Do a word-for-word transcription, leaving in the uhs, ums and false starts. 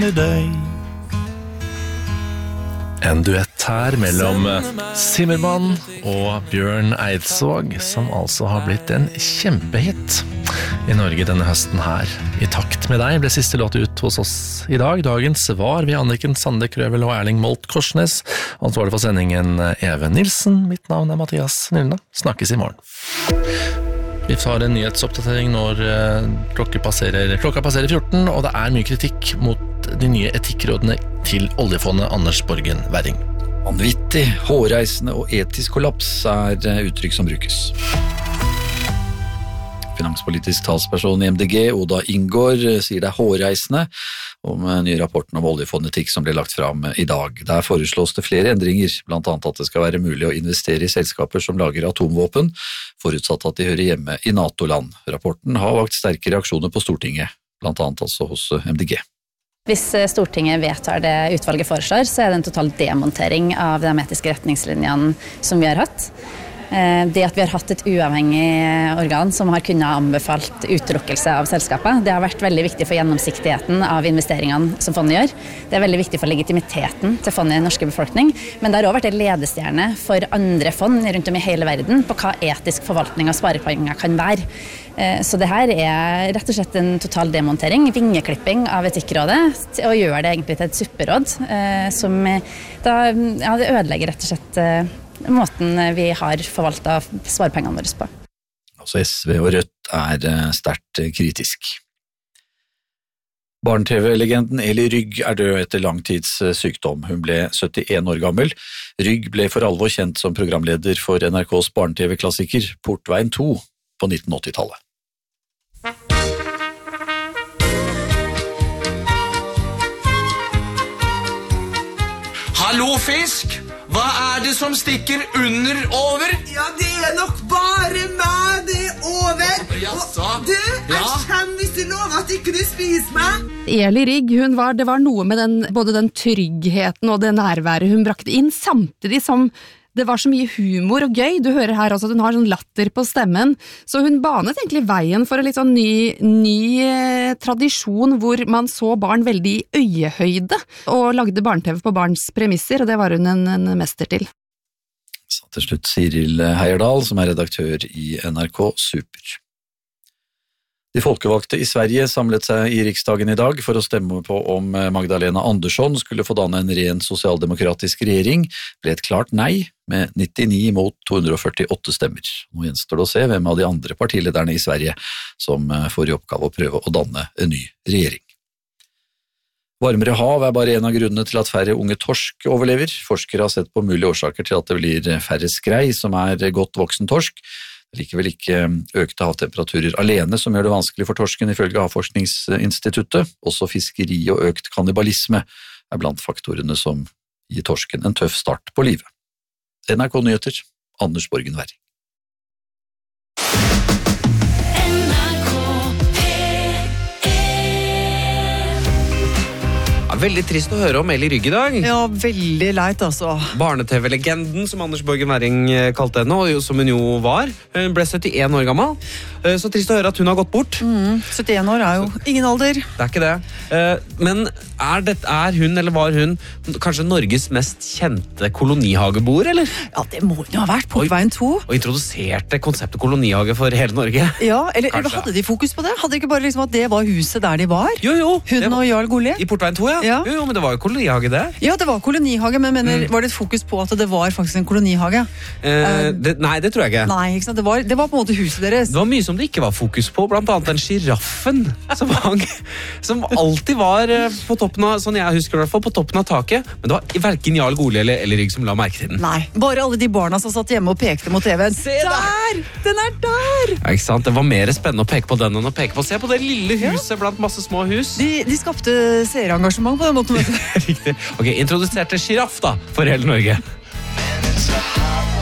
med deg. En duett her mellom Zimmermann og Bjørn Eidsvåg, som altså har blitt en kjempehit i Norge denne høsten her. I takt med deg ble siste låt ut hos oss i dag. Dagens var ved Anniken Sande Krøvel og Erling Molt Korsnes. Ansvarlig for sendingen Even Nilsen. Mitt navn er Mathias Nylna. Snakkes i morgen. Vi har en nyhetsoppdatering når klokka passerer, klokka passerer fjorten, og det er mye kritikk mot de nye etikkrådene til oljefondet Anders Borgen Werring. Vanvittig, hårreisende og etisk kollaps er uttrykk som brukes. Finanspolitisk talsperson i M D G, Oda Ingård, sier det er hårreisende om nye rapporten om oljefondetikk som ble lagt fram i dag. Der foreslås det flere endringer, blant annet at det skal være mulig å investere i selskaper som lager atomvåpen, forutsatt at de hører hjemme i NATO-land. Rapporten har vakt sterke reaksjoner på Stortinget, blant annet altså hos M D G. Hvis Stortinget vedtar det utvalget foreslår, så er det en total demontering av de etiske retningslinjene som vi har hatt. Det at vi har hatt et uavhengig organ som har kunnet anbefalt utelukkelse av selskapet, det har vært veldig viktig for gjennomsiktigheten av investeringene som fondet gjør. Det er veldig viktig for legitimiteten til fondet i den norske befolkning, men det har også vært en ledestjerne for andre fond rundt om i hele verden på hva etisk forvaltning av sparepenger kan være. Så det her er rett og slett en total demontering, vingeklipping av Etikkrådet, og gjør det egentlig til et supperåd, som da, ja, det ødelegger rett og slett måten vi har forvaltet sparepengene våre på. Altså S V og Rødt er sterkt kritisk. Barne-T V-legenden Eli Rygg er død etter langtids sykdom. Hun ble syttien år gammel. Rygg ble for alvor kjent som programleder for N R K's Barne-T V-klassiker Portveien to på nitten åtti-tallet. Hallo fisk! Hva er det som stikker under over? Ja, det er nok bare meg, det er over. Jaså? Og du, jeg Ja? kommer hvis du lover at ikke du spiser meg. Eli Rygg, hun var, det var noe med den, både den tryggheten og det nærværet hun brakte inn, samtidig som det var så mye humor og gøy. Du hører her også at hun har sånn latter på stemmen, så hun banet egentlig veien for en litt sånn ny, ny eh, tradisjon hvor man så barn veldig i øyehøyde, og lagde barne-T V på barns premisser, og det var hun en, en mester til. Så til slutt Siril Heierdal, som er redaktør i N R K Super. De folkevalgte i Sverige samlet seg i Riksdagen i dag for å stemme på om Magdalena Andersson skulle få danne en ren sosialdemokratisk regjering, ble et klart nei med nittini mot to hundre og førtiåtte stemmer. Nå gjenstår det å se hvem av de andre partilederne i Sverige som får i oppgave å prøve å danne en ny regjering. Varmere hav er bare en av grunnene til at færre unge torsk overlever. Forskere har sett på mulige årsaker til at det blir færre skrei som er godt voksen torsk. Det er likevel ikke økte havtemperaturer alene som gjør det vanskelig for torsken ifølge Havforskningsinstituttet. Også fiskeri og økt kannibalisme er blant faktorene som gir torsken en tøff start på livet. N R K Nyheter, Anders Borgen Werring. Veldig trist å høre om Eli Rygg i dag. Ja, veldig leit altså. Barne-T V-legenden, som Anders Borgen Werring kalte henne, og som hun jo var. Hun ble syttien år gammel. Så trist å høre at hun har gått bort. Mm, syttien år er jo ingen alder. Det er ikke det. Men er, det, er hun, eller var hun, kanskje Norges mest kjente kolonihageboer, eller? Ja, det må hun jo ha vært, Portveien to. Og introduserte konseptet kolonihage for hele Norge. Ja, eller, eller Kanskje. hadde de fokus på det? Hadde de ikke bare liksom at det var huset der de var? Jo, jo. Hun og Jarl Goli? I Portveien to, ja. Ja. Jo, jo, men det var jo kolonihage det. Ja, det var kolonihage, men mener, var det et fokus på at det var faktisk en kolonihage? Eh, det, nei, det tror jeg ikke. Nei, ikke sant? Det var, det var på en måte huset deres. Det var mye som det ikke var fokus på, blant annet den giraffen som, hang- som alltid var eh, på toppen av, sånn jeg husker det i hvert fall, på toppen av taket, men det var hverken Jarl Goli eller, eller Rygg som la merke til den. Nei, bare alle de barna som satt hjemme og pekte mot T V-en. Se der! Den er der! Ja, ikke sant? Det var mer spennende å peke på den enn å peke på, se på det lille huset blant masse små hus. De, de skapte seerengasjement på den måten. vet du. Riktig. Ok, introduserte giraff da, for hele Norge. It's a hot